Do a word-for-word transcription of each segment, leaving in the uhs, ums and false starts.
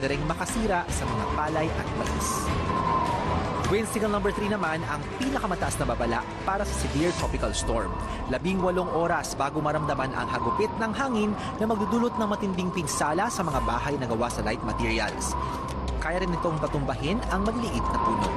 pwede ring makasira sa mga palay at mais. Wind signal number three naman ang pinakamataas na babala para sa severe tropical storm. Labing walong oras bago maramdaman ang hagupit ng hangin na magdudulot ng matinding pinsala sa mga bahay na gawa sa light materials. Kaya rin itong patumbahin ang maliliit na puno.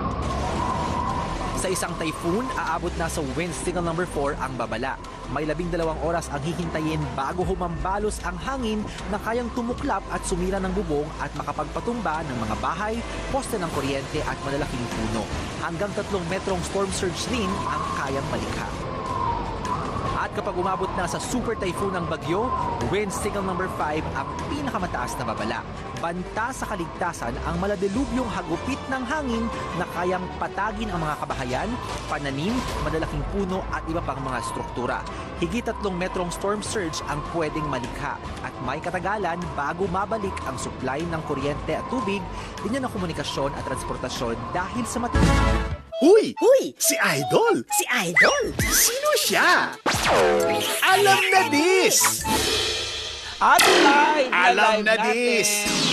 Sa isang typhoon, aabot na sa wind signal number four ang babala. May labing dalawang oras ang hihintayin bago humambalos ang hangin na kayang tumuklap at sumira ng bubong at makapagpatumba ng mga bahay, poste ng kuryente at malalaking puno. Hanggang tatlong metrong storm surge rin ang kayang malikha. At kapag umabot na sa super typhoon ng bagyo, wind signal number five ang pinakamataas na babala. Banta sa kaligtasan ang maladilubyong hagupit ng hangin na kayang patagin ang mga kabahayan, pananim, malalaking puno at iba pang mga struktura. Higit tatlong metrong storm surge ang pwedeng malikha at may katagalan bago mabalik ang supply ng kuryente at tubig, din ng komunikasyon at transportasyon dahil sa matinding. Huy! Uy! Si Idol! Si Idol! Sino siya? Alam na this! At live na Alam live na natin. this!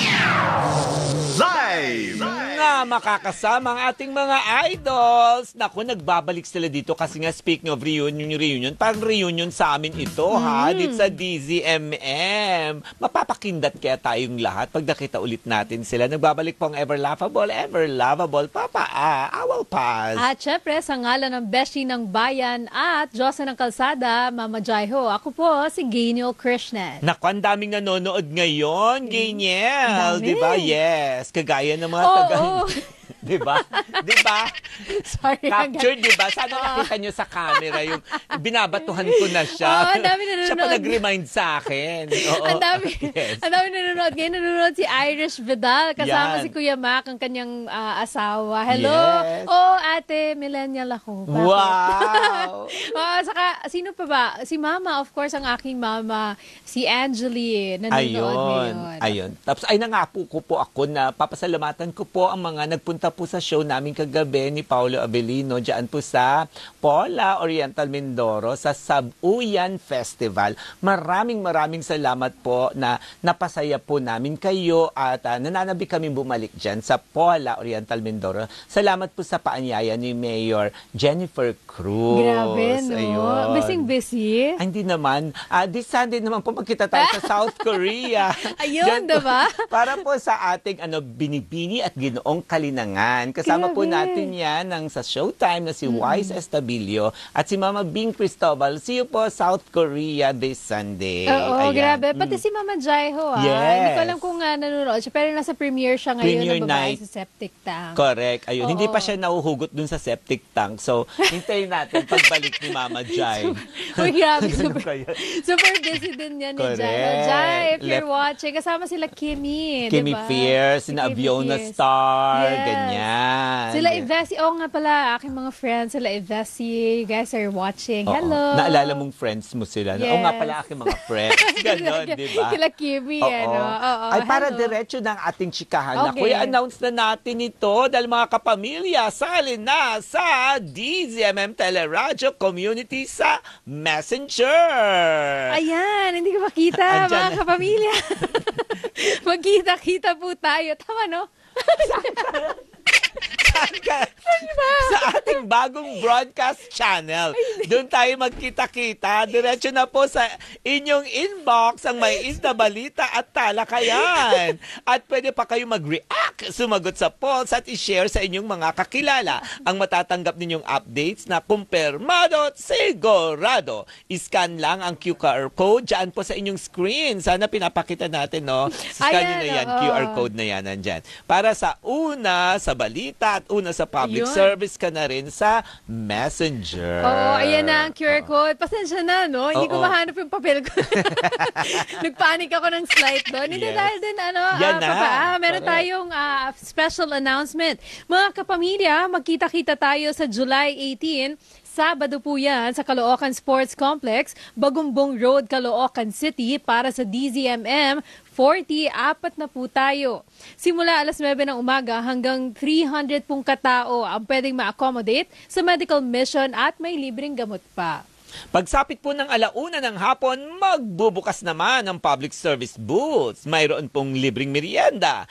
Live! Nga makakasama ang ating mga idols. Naku, nagbabalik sila dito kasi nga speaking of reunion, reunion, parang reunion sa amin ito mm. ha, dito sa D Z M M. Mapapakindat kaya tayong lahat pag nakita ulit natin sila. Nagbabalik po ang ever laughable, ever lovable Papa ah, Awal Paz. At syempre, sa ngalan ng Beshi ng Bayan at Diyosa ng Kalsada, Mama Jaiho, ako po si Gainiel Krishnan. Naku, ang daming nanonood ngayon, Gainiel. Dami. Di ba? Yes. Kagaya ng mga Oo, taga... oo. Di ba? Di ba? Sorry. Capture, di ba? Sana nakita nyo sa camera yung binabatuhan ko na siya. Oo, ang dami nanonood. Siya pa nag-remind sa akin. Oo. Ang dami, Yes. ang dami nanonood. Ngayon nanonood si Irish Vidal kasama Yan. si Kuya Mac, ang kanyang ah, asawa. Hello. Yes. Oh, ate, millennial ako. Bakit? Wow! Oh, saka, sino pa ba? Si Mama, of course, ang aking mama. Si Angeli, nanonood Ayun. ngayon. Ayun. Tapos ay nangapo ko po ako na papasalamatan ko po ang mga nagpunta po sa show namin kagabi ni Paulo Abelino dyan po sa Pola Oriental Mindoro sa Sabuyan Festival. Maraming maraming salamat po na napasaya po namin kayo at uh, nananabi kami bumalik dyan sa Pola Oriental Mindoro. Salamat po sa paanyaya ni Mayor Jennifer Cruz. Grabe, no? Ayun. Busy-busy. Ay, hindi naman. Uh, this Sunday naman po magkita tayo sa South Korea. Ayun, Diyan po, diba? Para po sa ating ano, binibini at ginoong kalinangan. Kasama po Grabe. natin yan ng sa Showtime na si mm. Wise Estabilio at si Mama Bing Cristobal. See you po South Korea this Sunday. Oo, Ayan. grabe. Pati Mm. si Mama Jaiho, ah. Yes. Hindi ko alam kung uh, nanonood siya, pero nasa premiere siya ngayon Premiere ng babae night. sa septic tank. Correct. Ayun. Oo. Hindi pa siya nahuhugot dun sa septic tank. So, hintayin natin pagbalik ni Mama Jai. Uy, grabe. Ganun Super, kaya. super busy din yan ni Jai. Correct. Jai, if you're Left- watching, kasama sila Kimmy, Kimmy diba? Fierce, Si na Kimmy Aviona Fierce. Star, Yes. ganyan. Sila Ivesi. Oo nga pala, aking mga friends, sila Ivesi. You guys are watching. Oo. Hello. Naalala mong friends mo sila. Yes. Oo nga pala aking mga friends. Ganon, di ba? Kila Kimmy, Oo. ano. Oo, Ay, para hello. diretso ng ating chikahan na Okay. kuya, announce na natin ito dahil mga kapamilya, sali na sa D Z M M Teleradio Community sa Messenger. Ayan, hindi ko makita, Andyan mga na. kapamilya. Magkita-kita po tayo. Tama, no? Saan ka? Sa ating bagong broadcast channel. Doon tayo magkita-kita. Diretso na po sa inyong inbox ang may isda balita at talakayan. At pwede pa kayo mag-react, sumagot sa polls at i-share sa inyong mga kakilala. Ang matatanggap ninyong updates na kumpirmado at sigurado. I-scan lang ang Q R code dyan po sa inyong screen. Sana pinapakita natin, no? Scan nyo na yan, oo. Q R code na yan nandyan. Para sa una, sa balita at una sa public Ayun. service ka na rin sa Messenger. Oo, ayan na ang Q R code. Pasensya na, no? Hindi ko Oo. mahanap yung papel ko. Nagpanik ako ng slide doon. Hindi Yes. dahil din, ano, Yan ah, na. papa, ah, meron Correct. tayong ah, special announcement. Mga kapamilya, magkita-kita tayo sa July eighteenth. Sabado po yan sa Caloocan Sports Complex, Bagumbong Road, Caloocan City para sa D Z M M forty. Apat na po tayo. Simula alas nuwebe ng umaga hanggang three hundred pong katao ang pwedeng ma-accommodate sa medical mission at may libreng gamot pa. Pagsapit po ng alauna ng hapon, magbubukas naman ang public service booths. Mayroon pong libreng merienda,